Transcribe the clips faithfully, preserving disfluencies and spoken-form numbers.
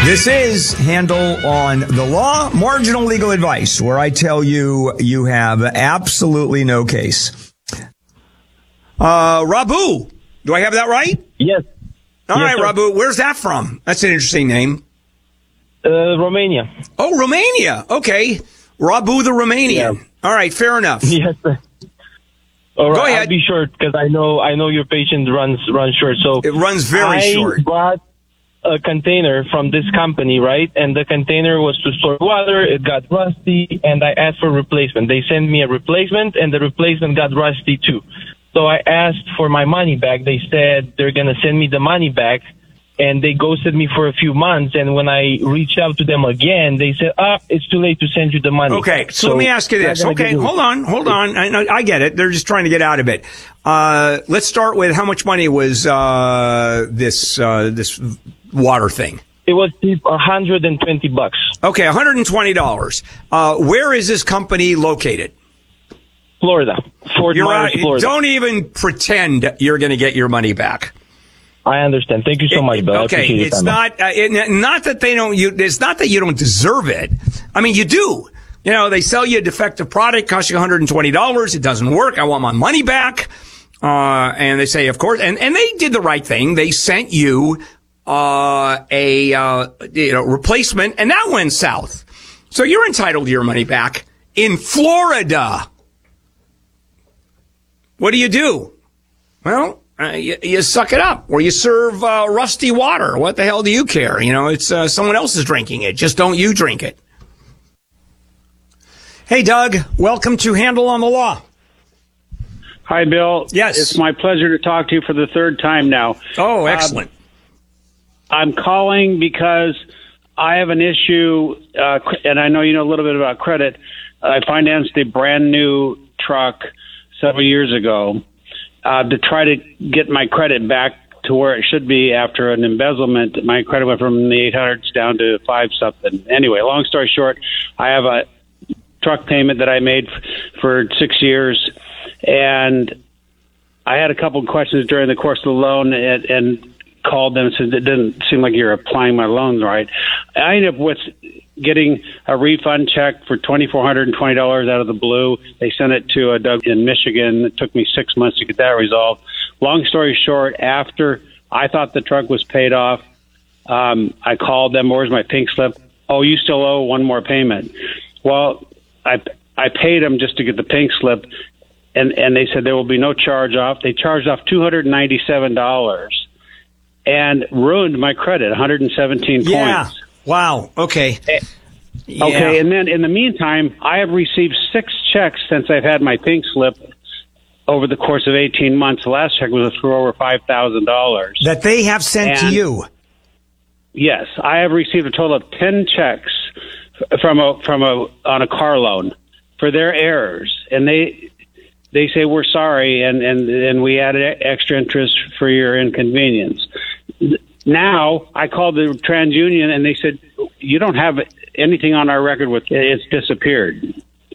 This is Handel on the Law, marginal legal advice, where I tell you you have absolutely no case. Uh, Rabu, do I have that right? Yes. All yes, right, sir. Rabu, where's that from? That's an interesting name. Uh, Romania. Oh, Romania. Okay. Rabu the Romanian. Yeah. All right, fair enough. Yes, sir. All right, Go ahead. I'll be short because I know I know your patient runs runs short. So It runs very I short. bought a container from this company, right? And the container was to store water. It got rusty, and I asked for replacement. They sent me a replacement, and the replacement got rusty too. So I asked for my money back. They said they're going to send me the money back, and they ghosted me for a few months. And when I reached out to them again, they said, ah, it's too late to send you the money. Okay, so, let me ask you this. I'm not gonna Okay, do it. hold on, hold on. I, know- I get it. They're just trying to get out of it. Uh, let's start with how much money was uh, this uh, this water thing? It was cheap, one hundred twenty bucks. Okay, one hundred twenty dollars. Uh, where is this company located? Florida. Fort You're Myers, out- Florida. Don't even pretend you're going to get your money back. I understand. Thank you so much, Bill. I Okay, appreciate your it's time. not uh, it, not that they don't. You, it's not that you don't deserve it. I mean, you do. You know, they sell you a defective product, costs you one hundred twenty dollars. It doesn't work. I want my money back. Uh, and they say, of course, and, and they did the right thing. They sent you uh, a uh, you know replacement, and that went south. So you're entitled to your money back in Florida. What do you do? Well, uh, you, you suck it up, or you serve uh, rusty water. What the hell do you care? You know, it's uh, someone else is drinking it. Just don't you drink it. Hey, Doug, welcome to Handel on the Law. Hi, Bill. Yes. It's my pleasure to talk to you for the third time now. Oh, excellent. Um, I'm calling because I have an issue, uh, and I know you know a little bit about credit. I financed a brand new truck several years ago uh, to try to get my credit back to where it should be after an embezzlement. My credit went from the eight hundreds down to five something. Anyway, long story short, I have a truck payment that I made f- for six years, and I had a couple of questions during the course of the loan, and, and called them and said it didn't seem like you're applying my loans right. I ended up with getting a refund check for two thousand four hundred twenty dollars out of the blue. They sent it to a Doug in Michigan. It took me six months to get that resolved. Long story short, after I thought the truck was paid off, um, I called them. Where's my pink slip? Oh, you still owe one more payment. Well, I I paid them just to get the pink slip, and, and they said there will be no charge off. They charged off two hundred ninety-seven dollars and ruined my credit, one hundred seventeen Yeah. points. Wow. Okay. Yeah. Okay, and then in the meantime, I have received six checks since I've had my pink slip over the course of eighteen months. The last check was for over five thousand dollars. That they have sent to And- you. Yes, I have received a total of ten checks f- from a from a on a car loan for their errors, and they they say we're sorry, and and and we added extra interest for your inconvenience. Now I called the TransUnion, and they said you don't have anything on our record with it's disappeared.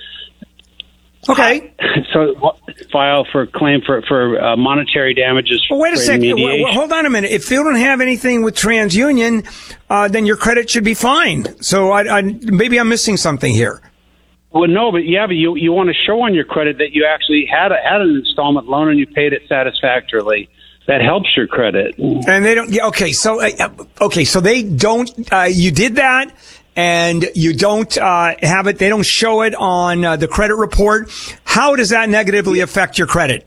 Okay. So file for claim for for uh, monetary damages. Well, wait a for second. Well, remediation. well, hold on a minute. If you don't have anything with TransUnion, uh, then your credit should be fine. So I, I, maybe I'm missing something here. Well, no, but yeah, but you you want to show on your credit that you actually had a, had an installment loan and you paid it satisfactorily. That helps your credit. And they don't. Yeah, okay. So uh, okay. So they don't. Uh, you did that, and you don't uh, have it. They don't show it on uh, the credit report. How does that negatively affect your credit?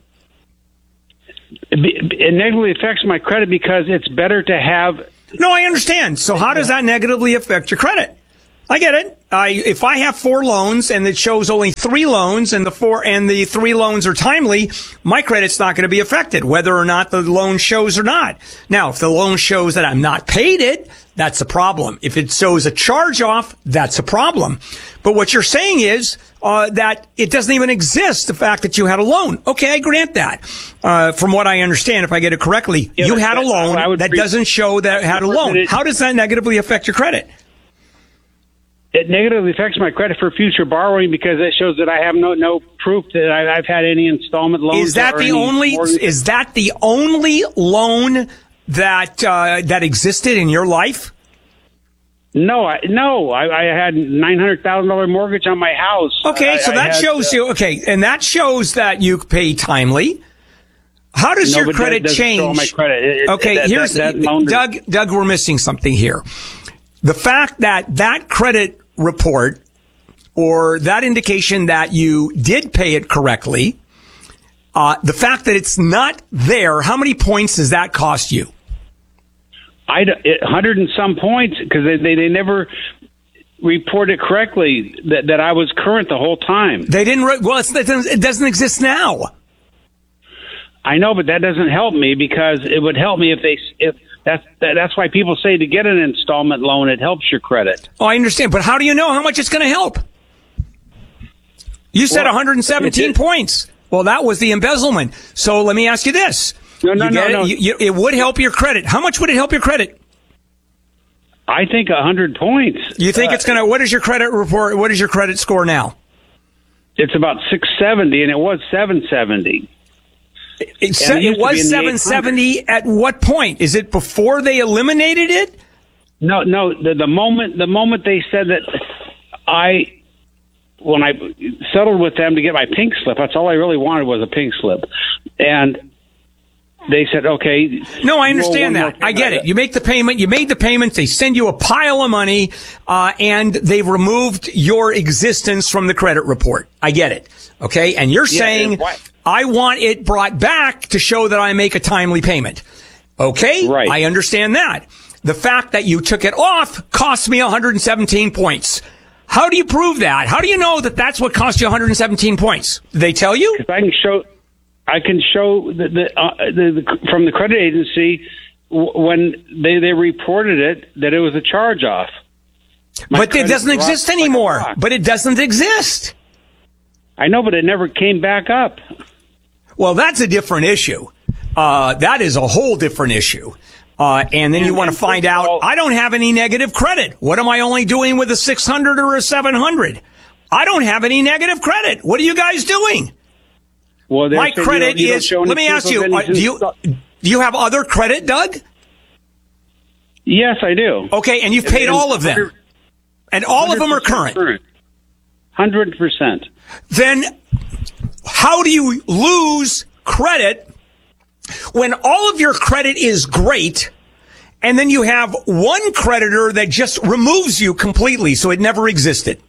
It, it negatively affects my credit because it's better to have. No, I understand. So how does that negatively affect your credit? I get it. I, if I have four loans and it shows only three loans and the four and the three loans are timely, my credit's not going to be affected, whether or not the loan shows or not. Now, if the loan shows that I'm not paid it, that's a problem. If it shows a charge off, that's a problem. But what you're saying is uh, that it doesn't even exist, the fact that you had a loan. Okay, I grant that. Uh, from what I understand, if I get it correctly, Yeah, you but had a that- loan I would that pre- doesn't show that it had a loan. How does that negatively affect your credit? It negatively affects my credit for future borrowing because it shows that I have no no proof that I, I've had any installment loans. Is that or the any only? mortgage- Is that the only loan that uh, that existed in your life? No, I, no, I, I had nine hundred thousand dollars mortgage on my house. Okay, I, so I that had, shows uh, you, okay, and that shows that you pay timely. How does no, your but credit that doesn't change? show my credit. It- it- okay, that- here's, that, that loan- Doug, Doug, we're missing something here. The fact that that credit report or that indication that you did pay it correctly, uh, the fact that it's not there, how many points does that cost you? I d- it, hundred and some points because they, they they never reported correctly that, that I was current the whole time. They didn't, re- well, it's, it doesn't, it doesn't exist now. I know, but that doesn't help me because it would help me if they if that's that, that's why people say to get an installment loan, it helps your credit. Oh, I understand, but how do you know how much it's going to help? You said Well, one hundred seventeen it did- points. Well, that was the embezzlement. So let me ask you this. No, no, You no, get it? no. You- you- it would help your credit. How much would it help your credit? I think a hundred points. You think Uh, it's going to, what is your credit report? What is your credit score now? It's about six seventy, and it was seven seventy. It, it sa- used it to be was in the seven seventy at what point? Is it before they eliminated it? No, no. The, the moment the moment they said that I, when I settled with them to get my pink slip, that's all I really wanted was a pink slip, and they said, okay. No, I roll understand one more that. I get payment. it. You make the payment. You made the payment. They send you a pile of money, uh, and they've removed your existence from the credit report. I get it. Okay. And you're Yeah, saying, and why- I want it brought back to show that I make a timely payment. Okay. Right. I understand that. The fact that you took it off cost me one hundred seventeen points. How do you prove that? How do you know that that's what cost you one hundred seventeen points? Did they tell you? If I can show, I can show the, the, uh, the, the from the credit agency w- when they, they reported it that it was a charge off. But it doesn't exist anymore. But it doesn't exist. I know, but it never came back up. Well, that's a different issue. Uh, that is a whole different issue. Uh, and then And- you want to and find first of out, all- I don't have any negative credit. What am I only doing with a six hundred or a seven hundred? I don't have any negative credit. What are you guys doing? Well, they're My saying you credit don't- you don't is, show any let me proof ask of you, any uh, do you, install- do you have other credit, Doug? Yes, I do. Okay, and you've paid And- all of them. And all of them are current. Hundred percent. Then how do you lose credit when all of your credit is great and then you have one creditor that just removes you completely so it never existed?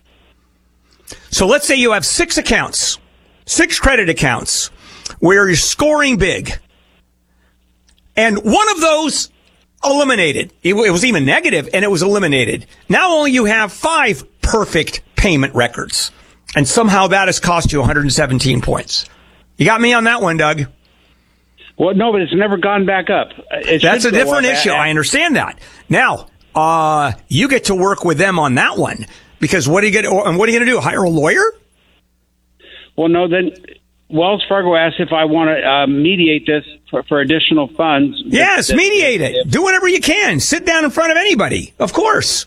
So let's say you have six accounts, six credit accounts where you're scoring big. And one of those eliminated. It was even negative and it was eliminated. Now only you have five perfect payment records. And somehow that has cost you one hundred seventeen points. You got me on that one, Doug. Well, no, but it's never gone back up. It That's a should go different up. issue. I understand that. Now, uh, you get to work with them on that one because what are you going to, and what are you going to do? Hire a lawyer? Well, no, then Wells Fargo asked if I want to uh, mediate this for, for additional funds. Yes, That- mediate it. Do whatever you can. Sit down in front of anybody. Of course.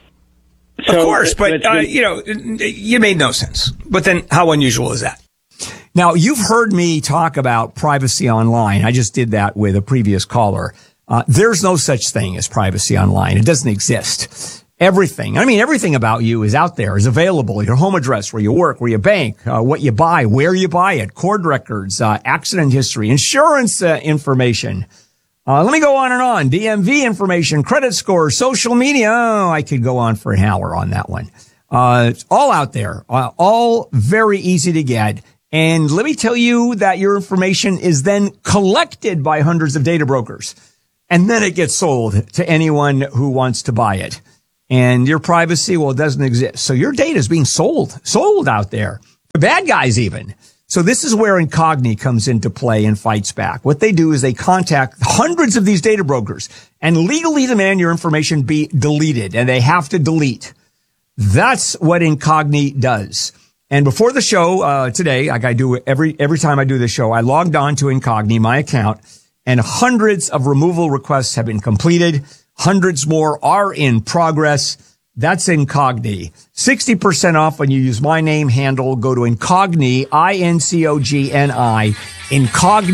So, of course. But, it's uh, been- you know, you made no sense. But then how unusual is that? Now, you've heard me talk about privacy online. I just did that with a previous caller. Uh, there's no such thing as privacy online. It doesn't exist. Everything, I mean, everything about you is out there, is available. Your home address, where you work, where you bank, uh, what you buy, where you buy it, cord records, uh, accident history, insurance uh, information. Uh, let me go on and on. D M V information, credit scores, social media. Oh, I could go on for an hour on that one. Uh, it's all out there, uh, all very easy to get. And let me tell you that your information is then collected by hundreds of data brokers. And then it gets sold to anyone who wants to buy it. And your privacy, well, it doesn't exist. So your data is being sold, sold out there. The bad guys even. So this is where Incogni comes into play and fights back. What they do is they contact hundreds of these data brokers and legally demand your information be deleted, and they have to delete. That's what Incogni does. And before the show uh, today, like I do every every time I do this show, I logged on to Incogni, my account, and hundreds of removal requests have been completed. Hundreds more are in progress. That's Incogni. sixty percent off when you use my name handle. Go to Incogni, I N C O G N I,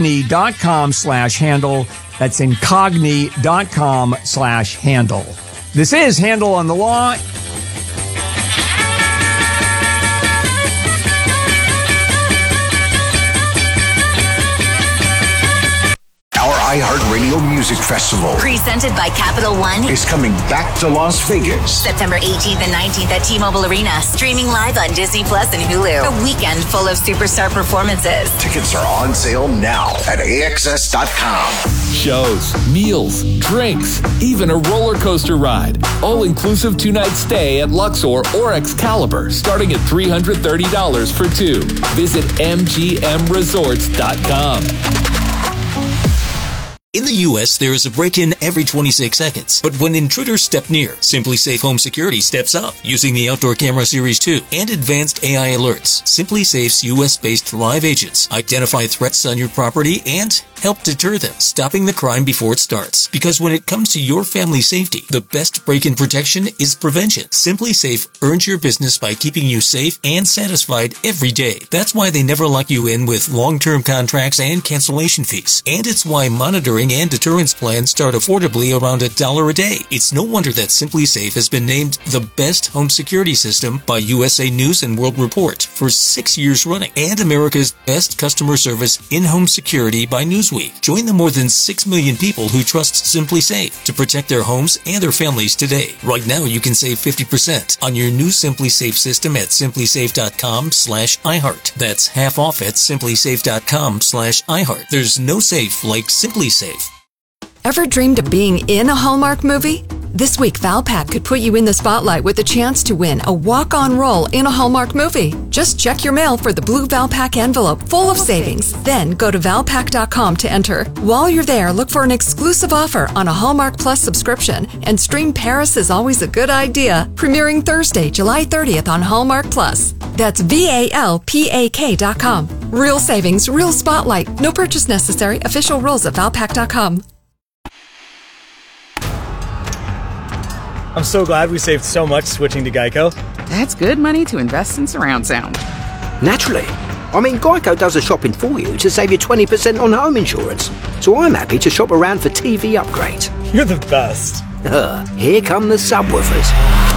Incogni.com slash handle. That's Incogni.com slash handle. This is Handle on the Law. iHeartRadio Music Festival, presented by Capital One, is coming back to Las Vegas. September eighteenth and nineteenth at T-Mobile Arena, streaming live on Disney Plus and Hulu. A weekend full of superstar performances. Tickets are on sale now at A X S dot com. Shows, meals, drinks, even a roller coaster ride. All-inclusive two-night stay at Luxor or Excalibur, starting at three hundred thirty dollars for two. Visit M G M resorts dot com. In the U S, there is a break-in every twenty-six seconds. But when intruders step near, SimpliSafe Home Security steps up using the Outdoor Camera Series two and advanced A I alerts. SimpliSafe's U S-based live agents identify threats on your property and help deter them, stopping the crime before it starts. Because when it comes to your family's safety, the best break-in protection is prevention. SimpliSafe earns your business by keeping you safe and satisfied every day. That's why they never lock you in with long-term contracts and cancellation fees. And it's why monitoring and deterrence plans start affordably around a dollar a day. It's no wonder that SimpliSafe has been named the best home security system by U S A News and World Report for six years running, and America's best customer service in-home security by Newsweek. Join the more than six million people who trust SimpliSafe to protect their homes and their families today. Right now, you can save fifty percent on your new SimpliSafe system at simplisafe dot com slash iHeart. That's half off at simplisafe dot com slash iHeart. There's no safe like SimpliSafe. Ever dreamed of being in a Hallmark movie? This week, Valpak could put you in the spotlight with a chance to win a walk-on role in a Hallmark movie. Just check your mail for the blue Valpak envelope full of savings. Then go to valpak dot com to enter. While you're there, look for an exclusive offer on a Hallmark Plus subscription and stream Paris is Always a Good Idea, premiering Thursday, July thirtieth on Hallmark Plus. That's V A L P A K dot com. Real savings, real spotlight. No purchase necessary. Official rules at valpak dot com. I'm so glad we saved so much switching to Geico. That's good money to invest in surround sound. Naturally. I mean, Geico does the shopping for you to save you twenty percent on home insurance. So I'm happy to shop around for T V upgrades. You're the best. Uh, here come the subwoofers.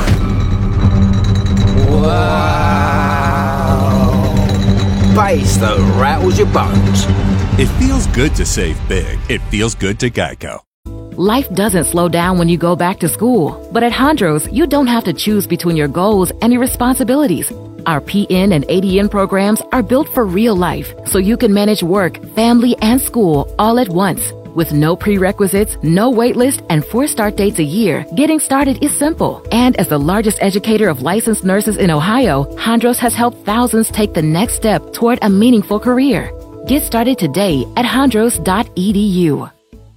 Wow. Bass that rattles your bones. It feels good to save big. It feels good to Geico. Life doesn't slow down when you go back to school. But at Hondros, you don't have to choose between your goals and your responsibilities. Our P N and A D N programs are built for real life, so you can manage work, family, and school all at once. With no prerequisites, no wait list, and four start dates a year, getting started is simple. And as the largest educator of licensed nurses in Ohio, Hondros has helped thousands take the next step toward a meaningful career. Get started today at hondros dot e d u.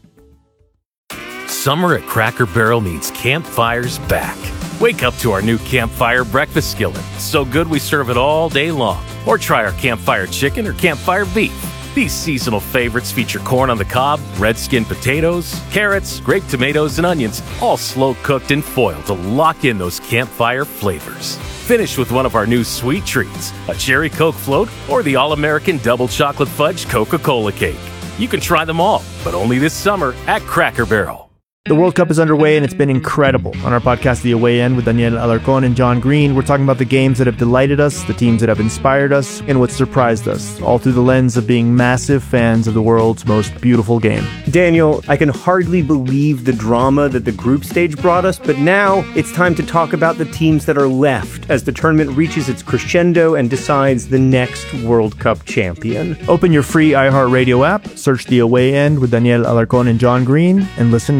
Summer at Cracker Barrel means campfires back. Wake up to our new Campfire breakfast skillet. So good we serve it all day long. Or try our Campfire chicken or Campfire beef. These seasonal favorites feature corn on the cob, red skin potatoes, carrots, grape tomatoes, and onions, all slow cooked in foil to lock in those campfire flavors. Finish with one of our new sweet treats, a cherry Coke float or the all-American double chocolate fudge Coca-Cola cake. You can try them all, but only this summer at Cracker Barrel. The World Cup is underway and it's been incredible. On our podcast, The Away End, with Daniel Alarcón and John Green, we're talking about the games that have delighted us, the teams that have inspired us, and what surprised us, all through the lens of being massive fans of the world's most beautiful game. Daniel, I can hardly believe the drama that the group stage brought us, but now it's time to talk about the teams that are left as the tournament reaches its crescendo and decides the next World Cup champion. Open your free iHeartRadio app, search The Away End with Daniel Alarcón and John Green, and listen